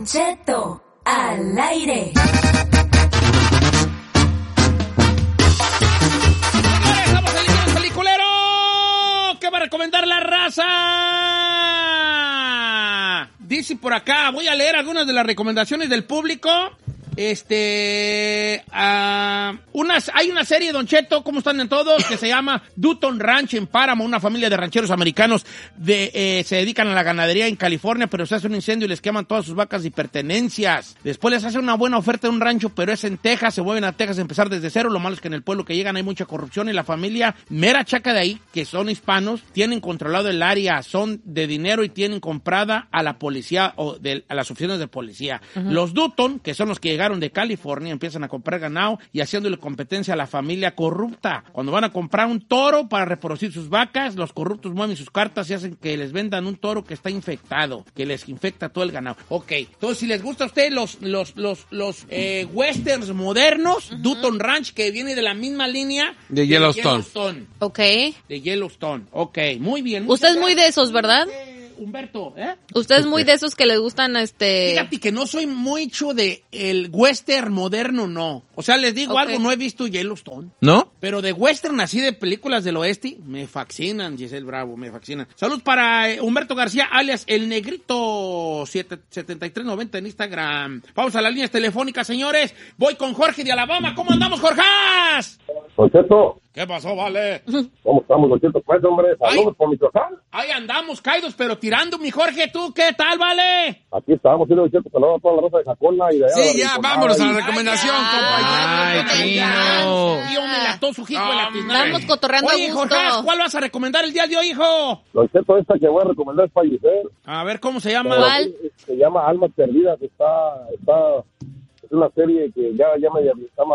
Don Cheto al aire. ¡Vamos al peliculero! ¿Qué va a recomendar la raza? Dice por acá, voy a leer algunas de las recomendaciones del público. Hay una serie, Don Cheto, ¿cómo están en todos? Que se llama Dutton Ranch en Paramount, una familia de rancheros americanos se dedican a la ganadería en California, pero se hace un incendio y les queman todas sus vacas y pertenencias. Después les hace una buena oferta de un rancho, pero es en Texas, se mueven a Texas a empezar desde cero. Lo malo es que en el pueblo que llegan hay mucha corrupción y la familia mera chaca de ahí, que son hispanos, tienen controlado el área, son de dinero y tienen comprada a la policía o a las oficinas de policía. Uh-huh. Los Dutton, que son los que llegaron de California, empiezan a comprar ganado y haciéndole competencia a la familia corrupta. Cuando van a comprar un toro para reproducir sus vacas, los corruptos mueven sus cartas y hacen que les vendan un toro que está infectado, que les infecta todo el ganado. Ok, entonces si les gusta a ustedes los westerns modernos, uh-huh. Dutton Ranch, que viene de la misma línea de Yellowstone. Ok. De Yellowstone, ok, muy bien. Usted es muy de esos, ¿verdad? Humberto, ¿eh? Usted es muy de esos que les gustan Fíjate que no soy mucho de el western moderno, no. O sea, les digo algo, no he visto Yellowstone. ¿No? Pero de western, así de películas del oeste, me fascinan, Giselle Bravo, me fascinan. Saludos para Humberto García, alias El Negrito 7390 en Instagram. Vamos a las líneas telefónicas, señores. Voy con Jorge de Alabama. ¿Cómo andamos, Jorjas? Don Cheto. ¿Qué pasó, vale? ¿Cómo estamos, Don Cheto? Pues, hombre, saludos por Michoacán. Ahí andamos, caídos, pero tirando, mi Jorge. ¿Tú qué tal, vale? Aquí estamos, Don Cheto, saludos a toda la raza de Jacona y de allá. Sí, ya, vámonos a la recomendación, compañero. Chino. Tío, me lató su hijo de la tiznada. Estamos cotorreando a gusto. Jorge, ¿cuál vas a recomendar el día de hoy, hijo? Don Cheto, esta que voy a recomendar es para Giselle. A ver, ¿cómo se llama? ¿Cuál? Se llama Almas Perdidas, es una serie que ya me llama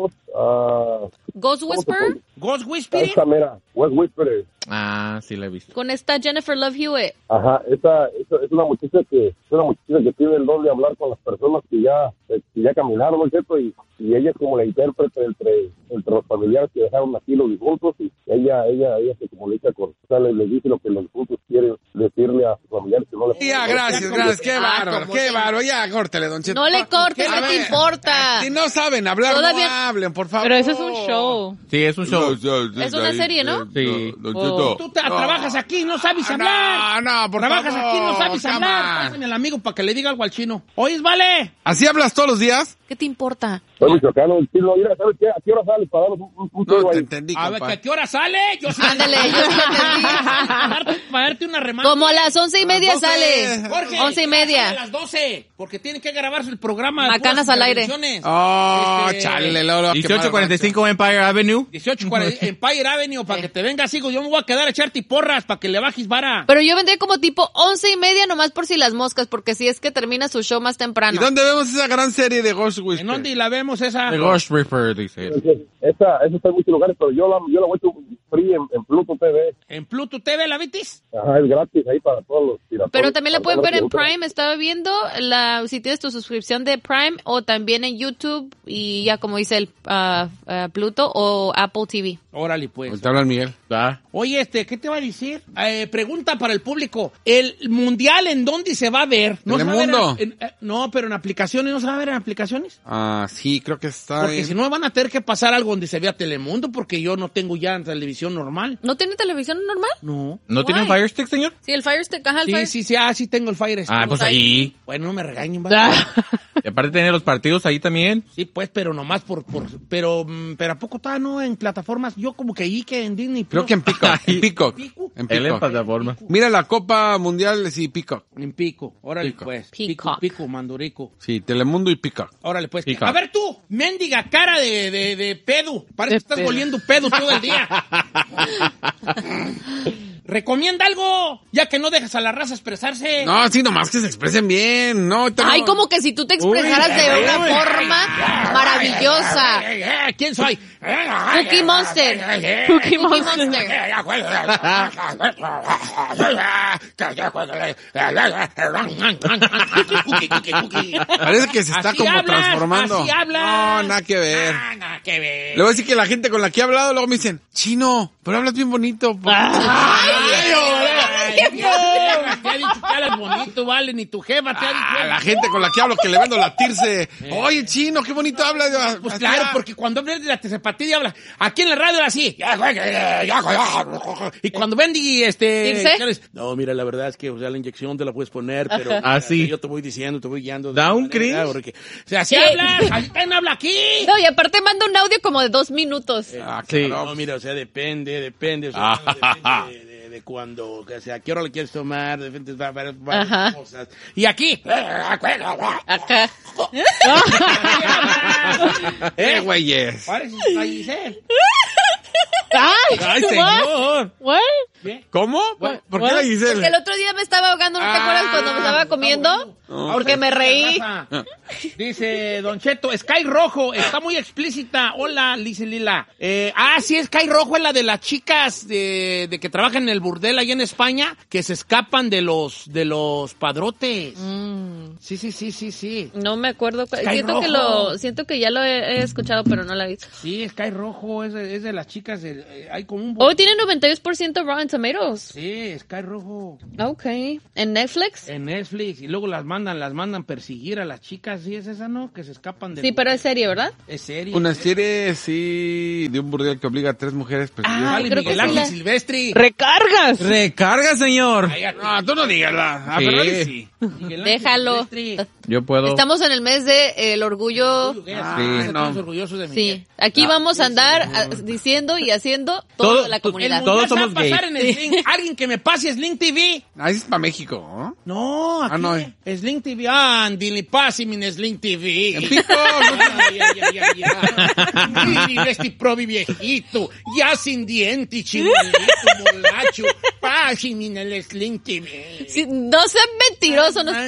Ghost Whisperer. Ghost Whisperer. Esta mera, Ghost Whisperer. Ah, sí la he visto. Con esta Jennifer Love Hewitt. Ajá, esa es una muchacha que tiene el don de hablar con las personas que ya caminaron, ¿no es cierto? Y ella es como la intérprete entre los familiares que dejaron aquí los difuntos, y ella se comunica con, o sea, les dice lo que los difuntos quieren decirle a sus familiares que no les... Ya, gracias, qué bárbaro, ya, córtele, Don Cheto. No le cortes, ¿qué te importa? Si no saben hablar, Todavía... no hablen, por favor. Pero eso es un show. Sí, es un show. Es una serie, ¿no? Sí. Tú trabajas aquí, no sabes hablar. No, por trabajas favor. Aquí, no sabes hablar. Pásame al amigo para que le diga algo al chino. ¿Oyes, vale? ¿Así hablas todos los días? ¿Qué te importa? Soy michoacano, el chino, mira, ¿sabes qué? ¿A qué hora sales para darnos un No te entendí, A ver, compa. ¿a qué hora sale? Yo sí. Ándale, yo sí entendí. Para darte una remata. Como a las 11:30 sale. Jorge, 11:30. A las 12, porque tiene que grabarse el programa. Macanas al aire. Chale, Lolo. 1845 Empire Avenue. 1840 Empire Avenue, para que te vengas, hijo. Yo me voy a quedar a echarte porras para que le bajes vara. Pero yo vendré como tipo 11:30 nomás por si las moscas, porque si es que termina su show más temprano. ¿Y dónde vemos esa gran serie de Ghost Whisperer? ¿En dónde la vemos esa? The Ghost Whisperer, dice. Esa está en muchos lugares, pero yo la voy a echar free en Pluto TV. ¿En Pluto TV la vitis? Ajá, es gratis ahí para todos los piratas. Pero también la pueden ver en Prime, estaba viendo, si tienes tu suscripción de Prime, o también en YouTube, y ya como dice el Pluto, o Apple TV. Órale, pues. Te habla Miguel. Oye, ¿qué te va a decir? Pregunta para el público. ¿El mundial en dónde se va a ver? ¿No ¿Telemundo? No, pero en aplicaciones, ¿no se va a ver en aplicaciones? Sí, creo que está Porque si no van a tener que pasar algo donde se vea Telemundo, porque yo no tengo ya televisión normal. ¿No tiene televisión normal? No. ¿No tiene un Fire Stick, señor? Sí, el Fire Stick, ajá, el Fire Sí, sí tengo el Fire Stick. Pues ahí. Bueno, no me regañen, ¿vale? Y aparte tiene los partidos ahí también. Sí, pues, pero nomás pero ¿a poco está, no? En plataformas, yo como que ahí que en Disney Plus. Creo que en Peacock. En Peacock. ¿En Él en plataforma. Mira la Copa Mundial, sí, Peacock. En Pico. Órale, Peacock. pues. Peacock. Pico, Mandurico. Sí, Telemundo y Peacock. Órale, pues. Peacock. A ver tú, mendiga cara de pedo. Parece que estás oliendo pedo todo el día. Recomienda algo, ya que no dejas a la raza expresarse. No, sí, nomás que se expresen bien. No, Ay, como que si tú te expresaras de una forma maravillosa. ¿Quién soy? Cookie Monster. Cookie Monster. Parece que se está Así como hablas, transformando. así hablas. No, nada que ver. Nada que ver. Le voy a decir que la gente con la que he hablado, luego me dicen, Chino, pero hablas bien bonito. Ya hablas bonito, vale, ni tu jefa te ha dicho. La gente con la que hablo que le vendo latirse. Oye, chino, qué bonito habla. Pues claro, porque cuando hablas de la tercepatía habla, aquí en la radio era así. Y cuando ven no, mira, la verdad es que, o sea, la inyección te la puedes poner, pero así. yo te voy diciendo, te voy guiando. ¿Da un Chris? O sea, así hablas, ¿quién habla aquí? No, y aparte manda un audio como de 2 minutos. Sí. No, mira, o sea, depende, o sea, depende de cuando, o sea, ¿qué hora le quieres tomar? Depende de varias cosas. Y aquí. Acá. Güeyes. Pareces a Giselle. ¡Ay, señor! What? ¿Cómo? ¿Por qué la Giselle? Porque el otro día me estaba ahogando, ¿no te acuerdas cuando me estaba comiendo? Porque me reí. Dice Don Cheto, Sky Rojo, está muy explícita. Hola, dice Lila. Sí, Sky Rojo es la de las chicas de que trabajan en el burdel allá en España, que se escapan de los padrotes. Sí. No me acuerdo. Siento que ya lo he escuchado, pero no la he visto. Sí, Sky Rojo es de las chicas. Hay como un... Oh, tiene 92% Rotten Tomatoes. Sí, Sky Rojo. Okay. ¿En Netflix? En Netflix. Y luego las mandan perseguir a las chicas. Sí, es esa, ¿no? Que se escapan de... Sí, pero es serie, ¿verdad? Es serie. Una serie, sí, de un burdel que obliga a 3 mujeres. Vale, creo que Miguel Ángel Silvestri. ¡Recargas! ¡Recarga, señor! No, tú no dígasla. A Sí. Ferrari sí. Miguel Ángel Déjalo. Silvestri. Yo puedo. Estamos en el mes de el orgullo. Estamos orgullosos de Miguel. Sí, aquí vamos a andar diciendo y haciendo toda la comunidad. Todos somos va a pasar gays. en Sling. Alguien que me pase Sling TV. Ese es para México, ¿no? No, aquí. no. Sling TV. Andili, pásame en Sling TV. En pico. Este probi viejito, ya sin diente, chimuelito, molacho. Pásame en el Sling TV. Sí, no seas mentiroso. No...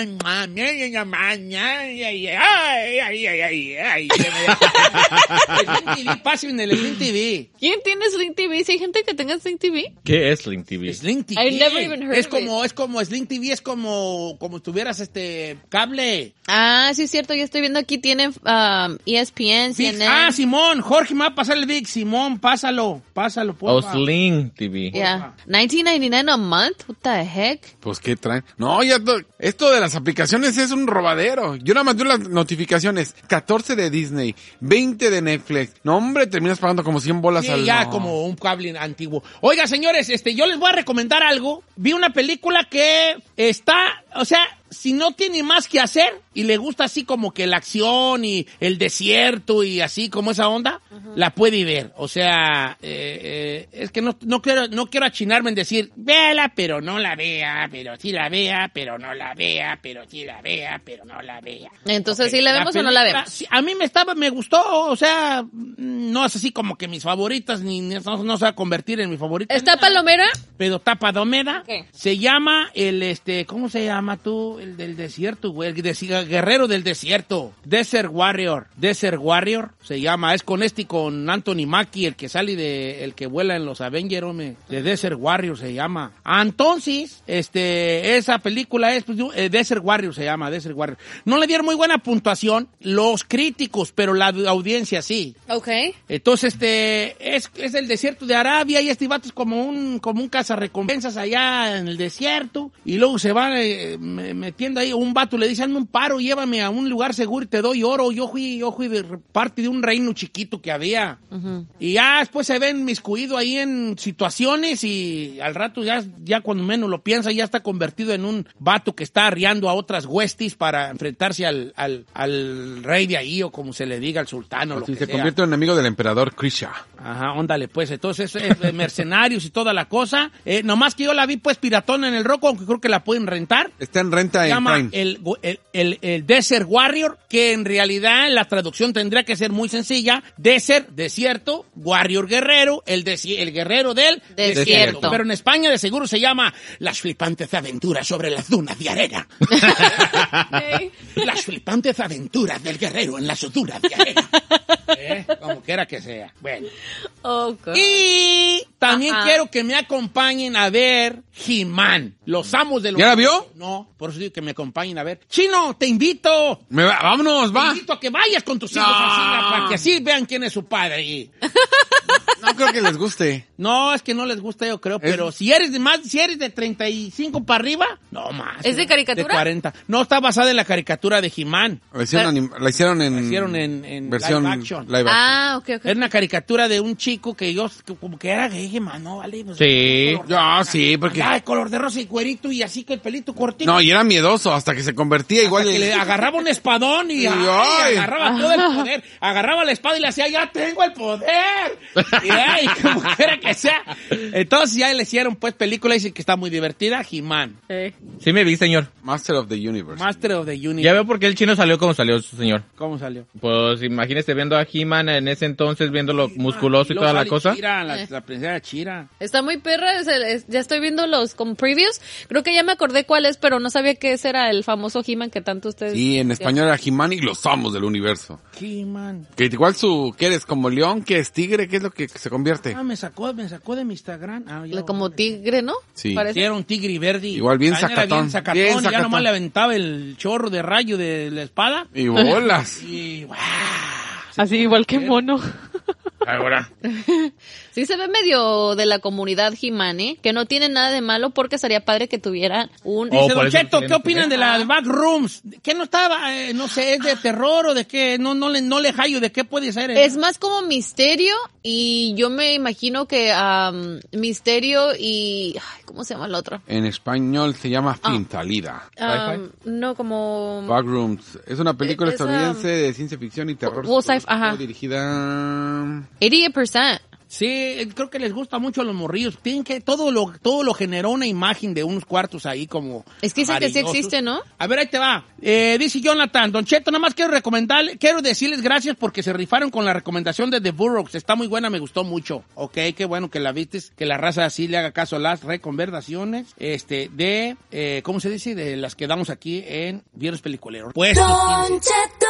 Pásame en el Sling TV. ¿Quién tiene Sling TV? ¿Si hay gente que tenga Sling TV? ¿Qué es Sling TV? Sling TV. I've never even heard es of como Sling TV, es como tuvieras cable. Ah, sí es cierto, yo estoy viendo aquí tienen ESPN, CNN. Simón, Jorge me va a pasar el Big. Simón, pásalo, porfa. Sling TV. Yeah. $19.99 a month? What the heck? Pues, ¿qué traen? No, esto de las aplicaciones es un robadero. Yo nada más veo las notificaciones. 14 de Disney, 20 de Netflix. No, hombre, terminas pagando como 100 bolas al... ya no. como un cable antiguo. Oiga, señores, yo les voy a recomendar algo. Vi una película que está, o sea, si no tiene más que hacer y le gusta así como que la acción y el desierto y así como esa onda, la puede ver. O sea, es que no quiero achinarme en decir, véala, pero no la vea, pero sí la vea, pero no la vea, pero sí la vea, pero no la vea. Entonces, ¿sí la vemos o no la vemos? Sí, a mí me gustó, o sea, no es así como que mis favoritas, no se va a convertir en mi favorita. ¿Está palomera? Pero está palomera. ¿Qué? Se llama ¿cómo se llama tú? El del desierto, güey, guerrero del desierto. Desert Warrior se llama, es con con Anthony Mackie, el que sale el que vuela en los Avengers, hombre, de Desert Warrior se llama. Entonces, esa película es, Desert Warrior se llama, Desert Warrior. No le dieron muy buena puntuación los críticos, pero la audiencia sí. Okay. Entonces, es el desierto de Arabia y este vato es como un cazarrecompensas allá en el desierto y luego se va metiendo ahí, un vato le dice, hazme un paro, llévame a un lugar seguro y te doy oro. Yo fui de parte de un reino chiquito que había. Y ya después se ven miscuido ahí en situaciones y al rato ya cuando menos lo piensa ya está convertido en un vato que está arriando a otras huestis para enfrentarse al rey de ahí o como se le diga, al sultán o lo que se sea. convierte en enemigo del emperador Krisha. Ajá, óndale, pues. Entonces, mercenarios y toda la cosa. Nomás que yo la vi, pues, piratona en el Roku, aunque creo que la pueden rentar. Está en renta Se en llama Prime. el Desert Warrior, que en realidad la traducción tendría que ser muy sencilla. Desert, desierto, Warrior, guerrero, el guerrero del Desierto. Pero en España de seguro se llama Las flipantes aventuras sobre las dunas de arena. Okay. Las flipantes aventuras del guerrero en las dunas de arena. Como quiera que sea. Bueno. Okay. Y también quiero que me acompañen a ver He-Man, los amos de los... ¿Ya la vio? No, por eso digo que me acompañen a ver. Chino, te invito. Vámonos, Te va. invito a que vayas con tus hijos al cine para que así vean quién es su padre. No creo que les guste. No, es que no les gusta, yo creo, pero si eres de 35 para arriba, no más. ¿Es de caricatura? De 40. No, está basada en la caricatura de He-Man. La hicieron en versión versión live action. Ah, ok. Era una caricatura de un chico que como que era gay, He-Man, ¿no? ¿Vale? Pues, Sí. Sí, porque... Ay, color de rosa y cuerito y así que el pelito cortito. No, y era miedoso hasta que se convertía igual. Que le agarraba un espadón y agarraba todo el poder. Agarraba la espada y le hacía, ¡ya tengo el poder! Y como quiera que sea. Entonces ya le hicieron pues película y dicen que está muy divertida. He-Man. Sí me vi, señor. Master of the Universe. Master of the Universe. Ya veo por qué el chino salió como salió, señor. ¿Cómo salió? Pues imagínese viendo a He-Man en ese entonces, viéndolo musculoso y toda la cosa. Chira, la princesa Chira. Está muy perra, ya estoy viendo los como previews. Creo que ya me acordé cuál es, pero no sabía que ese era el famoso He-Man que tanto ustedes... Sí, en español era He-Man y los amos del universo. He-Man. Que igual ¿qué eres? ¿Como león? ¿Qué es tigre? ¿Qué es lo que se convierte? Me sacó de mi Instagram. Como tigre, ¿no? Sí. Sí, era un tigre verde. Igual bien Era sacatón. bien sacatón. Bien Y ya sacatón. nomás le aventaba el chorro de rayo de la espada. Y bolas. Y ¡guau! Así igual que mono. Ahora. Sí se ve medio de la comunidad He-Man, ¿eh? Que no tiene nada de malo porque sería padre que tuvieran un... Dice por Don eso Cheto, no ¿qué opinan de la Ah. de Backrooms? ¿Qué no estaba? No sé, ¿es de terror o de qué? No le hallo de qué puede ser. Es más como misterio y yo me imagino que misterio y... Ay, ¿cómo se llama el otro? En español se llama Sin Salida. No, como... Backrooms. Es una película Es, estadounidense de ciencia ficción y terror. ajá. Dirigida... 80%. Sí, creo que les gusta mucho a los morrillos. Tienen que todo lo generó una imagen de unos cuartos ahí como Es que dicen que sí amarillosos. existe, ¿no? A ver, ahí te va. Dice Jonathan, Don Cheto, nada más quiero decirles gracias porque se rifaron con la recomendación de The Burroughs. Está muy buena, me gustó mucho. Ok, qué bueno que la vistes, que la raza así le haga caso a las recomendaciones ¿cómo se dice? De las que damos aquí en Viernes Peliculero. Pues, Don Cheto.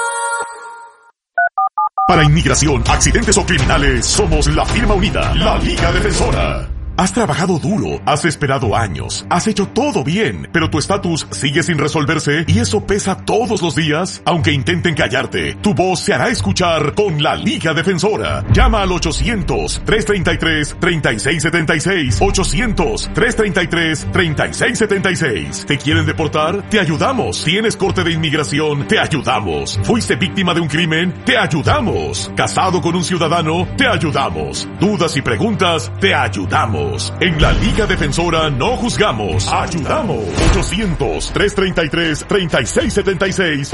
Para inmigración, accidentes o criminales, somos la firma unida, la Liga Defensora. Has trabajado duro, has esperado años, has hecho todo bien, pero tu estatus sigue sin resolverse y eso pesa todos los días. Aunque intenten callarte, tu voz se hará escuchar con la Liga Defensora. Llama al 800-333-3676. 800-333-3676. ¿Te quieren deportar? Te ayudamos. ¿Tienes corte de inmigración? Te ayudamos. ¿Fuiste víctima de un crimen? Te ayudamos. ¿Casado con un ciudadano? Te ayudamos. ¿Dudas y preguntas? Te ayudamos. En la Liga Defensora no juzgamos, ayudamos. 800-333-3676.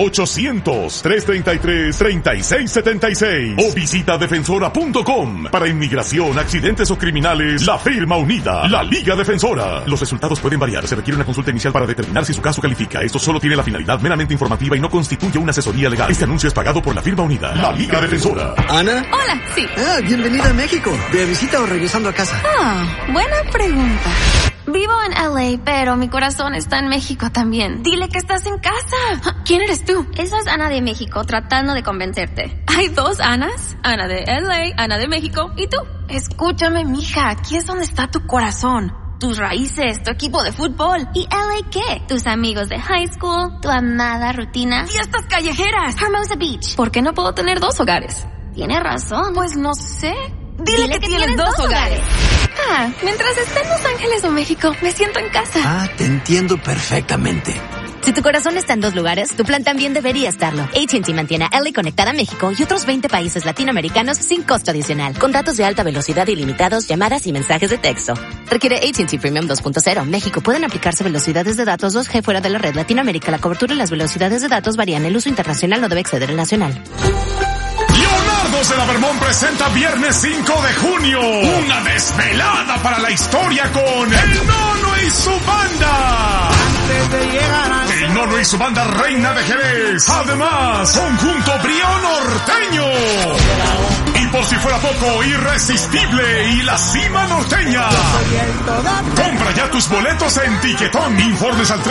800-333-3676. O visita defensora.com. Para inmigración, accidentes o criminales, la firma unida, la Liga Defensora. Los resultados pueden variar. Se requiere una consulta inicial para determinar si su caso califica. Esto solo tiene la finalidad meramente informativa y no constituye una asesoría legal. Este anuncio es pagado por la firma unida, la Liga Defensora. ¿Ana? Hola, sí. Bienvenida a México. ¿De visita o regresando a casa? Buena pregunta. Vivo en LA, pero mi corazón está en México también. Dile que estás en casa. ¿Quién eres tú? Esa es Ana de México, tratando de convencerte. ¿Hay dos Anas? Ana de LA, Ana de México, ¿y tú? Escúchame, mija, aquí es donde está tu corazón. Tus raíces, tu equipo de fútbol. ¿Y LA qué? Tus amigos de high school, tu amada rutina. Fiestas callejeras. Hermosa Beach. ¿Por qué no puedo tener dos hogares? Tienes razón. Pues no sé. Dile que tienes dos hogares. Mientras esté en Los Ángeles o México, me siento en casa. Te entiendo perfectamente. Si tu corazón está en dos lugares, tu plan también debería estarlo. AT&T mantiene a LA conectada a México y otros 20 países latinoamericanos sin costo adicional. Con datos de alta velocidad ilimitados, llamadas y mensajes de texto. Requiere AT&T Premium 2.0. México. Pueden aplicarse velocidades de datos 2G fuera de la red. Latinoamérica, la cobertura y las velocidades de datos varían. El uso internacional no debe exceder el nacional. Leonardo de la Vermont presenta viernes 5 de junio una desvelada para la historia con El Nono y su banda. El Nono y su banda Reina de Jerez. Además, conjunto Brío Norteño. Y por si fuera poco, Irresistible y la Cima Norteña. Compra ya tus boletos en Tiquetón. Informes al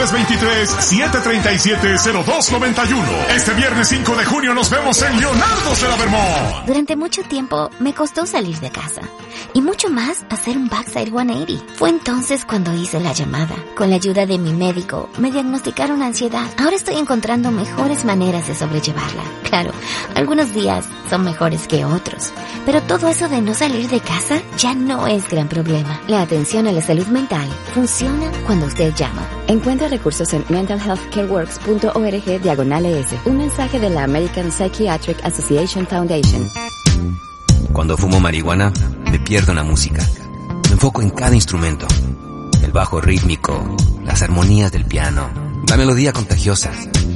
323-737-0291. Este viernes 5 de junio nos vemos en Leonardo de la Vermont. Durante mucho tiempo me costó salir de casa y mucho más hacer un backside 180. Fue entonces cuando hice la llamada. Con la ayuda de mi médico médico me diagnosticaron ansiedad. Ahora estoy encontrando mejores maneras de sobrellevarla. Claro, algunos días son mejores que otros, pero todo eso de no salir de casa ya no es gran problema. La atención a la salud mental funciona cuando usted llama. Encuentra recursos en mentalhealthcareworks.org/ES. Un mensaje de la American Psychiatric Association Foundation. Cuando fumo marihuana, me pierdo en la música. Me enfoco en cada instrumento. El bajo rítmico, las armonías del piano, la melodía contagiosa.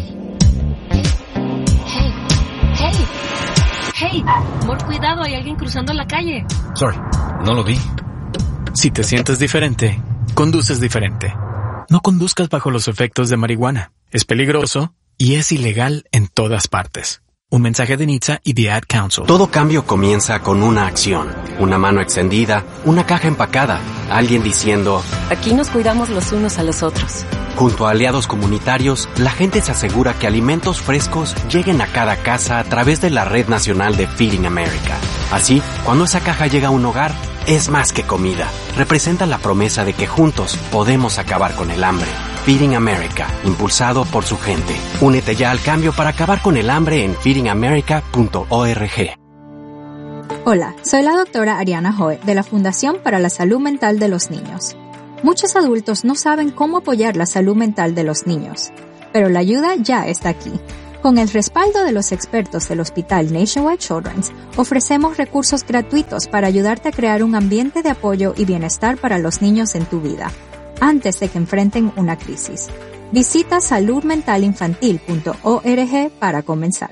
Hey, amor, cuidado, hay alguien cruzando la calle. Sorry, no lo vi. Si te sientes diferente, conduces diferente. No conduzcas bajo los efectos de marihuana. Es peligroso y es ilegal en todas partes. Un mensaje de NHTSA y The Ad Council. Todo cambio comienza con una acción. Una mano extendida, una caja empacada, alguien diciendo: aquí nos cuidamos los unos a los otros. Junto a aliados comunitarios, la gente se asegura que alimentos frescos lleguen a cada casa a través de la Red Nacional de Feeding America. Así, cuando esa caja llega a un hogar, es más que comida. Representa la promesa de que juntos podemos acabar con el hambre. Feeding America, impulsado por su gente. Únete ya al cambio para acabar con el hambre en feedingamerica.org. Hola, soy la doctora Ariana Hoe de la Fundación para la Salud Mental de los Niños. Muchos adultos no saben cómo apoyar la salud mental de los niños, pero la ayuda ya está aquí. Con el respaldo de los expertos del Hospital Nationwide Children's, ofrecemos recursos gratuitos para ayudarte a crear un ambiente de apoyo y bienestar para los niños en tu vida, antes de que enfrenten una crisis. Visita saludmentalinfantil.org para comenzar.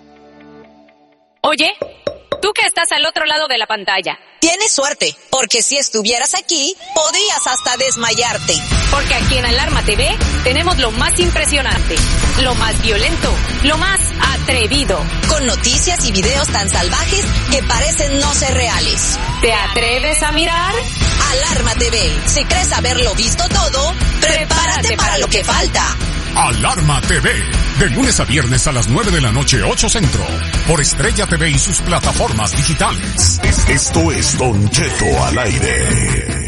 Oye, tú que estás al otro lado de la pantalla. Tienes suerte, porque si estuvieras aquí, podrías hasta desmayarte. Porque aquí en Alarma TV tenemos lo más impresionante, lo más violento, lo más atrevido. Con noticias y videos tan salvajes que parecen no ser reales. ¿Te atreves a mirar? Alarma TV. Si crees haberlo visto todo, prepárate para lo que falta. Alarma TV, de lunes a viernes a las 9 de la noche, 8 Centro, por Estrella TV y sus plataformas digitales. Esto es Don Cheto al aire.